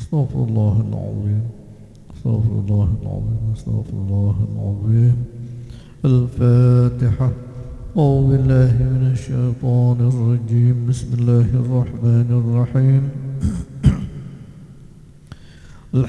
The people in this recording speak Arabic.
استغفر الله العظيم، استغفر الله العظيم، استغفر الله العظيم. الفاتحة. أعوذ بالله من الشيطان الرجيم. بسم الله الرحمن الرحيم.